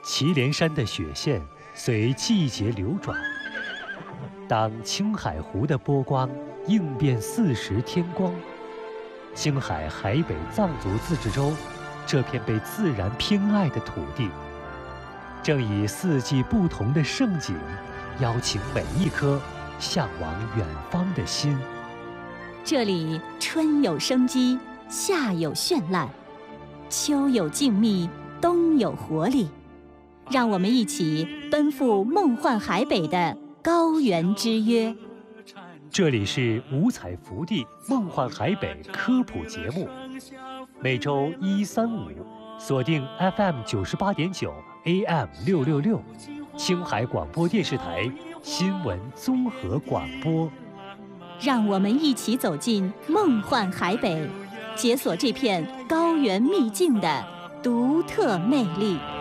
祁连山的雪线随季节流转，当青海湖的波光映遍40天光，青海海北藏族自治州这片被自然偏爱的土地，正以四季不同的盛景，邀请每一颗向往远方的心。 这里春有生机，夏有绚烂，秋有静谧，冬有活力。让我们一起奔赴梦幻海北的高原之约。 这里是五彩福地梦幻海北科普节目，每周1、3、5锁定 FM 98.9 AM 666，青海广播电视台新闻综合广播。 让我们一起走进梦幻海北，解锁这片高原秘境的独特魅力。